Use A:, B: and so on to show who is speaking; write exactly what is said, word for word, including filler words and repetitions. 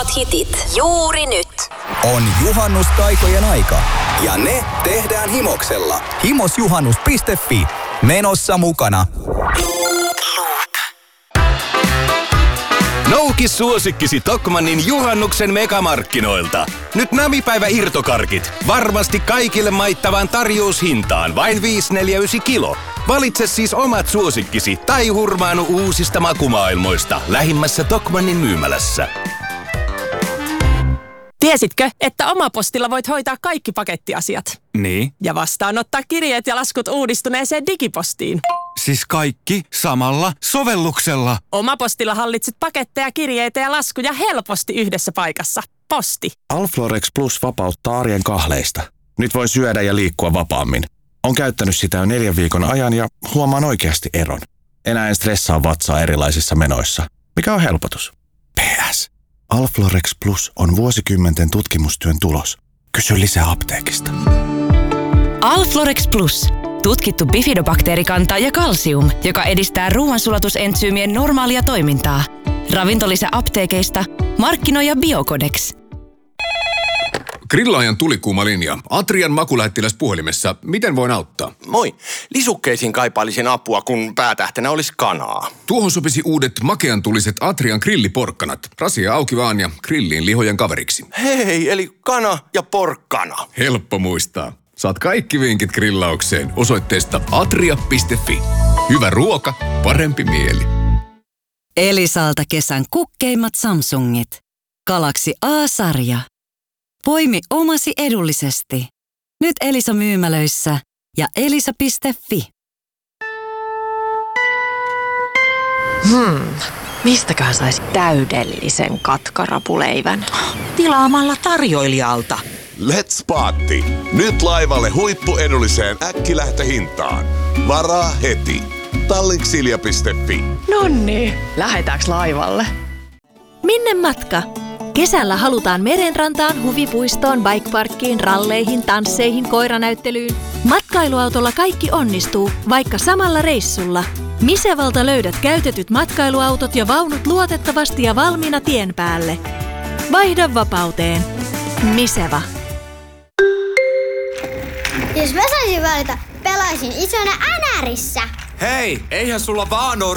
A: Parhaat hitit juuri nyt.
B: On juhannustaikojen aika ja ne tehdään Himoksella. himosjuhannus piste fi. Menossa mukana.
C: Nouki suosikkisi Tokmannin juhannuksen megamarkkinoilta. Nyt namipäivä irtokarkit. Varmasti kaikille maittavaan tarjoushintaan. Vain viisi neljäkymmentäyhdeksän kilo. Valitse siis omat suosikkisi tai hurmaanu uusista makumaailmoista lähimmässä Tokmannin myymälässä.
D: Tiesitkö, että Omapostilla voit hoitaa kaikki pakettiasiat?
E: Niin.
D: Ja vastaanottaa kirjeet ja laskut uudistuneeseen digipostiin.
E: Siis kaikki samalla sovelluksella.
D: Omapostilla hallitset paketteja, kirjeitä ja laskuja helposti yhdessä paikassa. Posti.
F: Alflorex Plus vapauttaa arjen kahleista. Nyt voi syödä ja liikkua vapaammin. On käyttänyt sitä jo neljän viikon ajan ja huomaan oikeasti eron. Enää en stressaa vatsaa erilaisissa menoissa. Mikä on helpotus? P S. Alflorex Plus on vuosikymmenten tutkimustyön tulos. Kysy lisää apteekista.
G: Alflorex Plus. Tutkittu bifidobakteerikanta ja kalsium, joka edistää ruoansulatusentsyymien normaalia toimintaa. Ravintolisä apteekeista. Markkinoija Biocodex.
H: Grillaajan tulikuuma linja. Atrian makulähettiläs puhelimessa. Miten voin auttaa?
I: Moi. Lisukkeisiin kaipailisin apua, kun päätähtenä olisi kanaa.
H: Tuohon sopisi uudet makean tuliset Atrian grilliporkkanat. Rasia auki vaan ja grilliin lihojen kaveriksi.
I: Hei, eli kana ja porkkana.
H: Helppo muistaa. Saat kaikki vinkit grillaukseen osoitteesta atria piste fi. Hyvä ruoka, parempi mieli.
J: Elisalta kesän kukkeimmat Samsungit. Galaxy A-sarja. Poimi omasi edullisesti. Nyt Elisa myymälöissä ja elisa piste fi.
K: Hmm, mistäköhän saisi täydellisen katkarapuleivän? Tilaamalla tarjoilijalta.
L: Let's Party! Nyt laivalle huippuedulliseen äkkilähtöhintaan. Varaa heti. Tallinksilja piste fi.
K: Nonni, lähetäänkö laivalle?
M: Minne matka? Kesällä halutaan merenrantaan, huvipuistoon, bikeparkkiin, ralleihin, tansseihin, koiranäyttelyyn. Matkailuautolla kaikki onnistuu, vaikka samalla reissulla. Misevalta löydät käytetyt matkailuautot ja vaunut luotettavasti ja valmiina tien päälle. Vaihda vapauteen. Miseva.
N: Jos mä saisin valita, pelaisin isona Änärissä.
O: Hei, eihän sulla vaan oo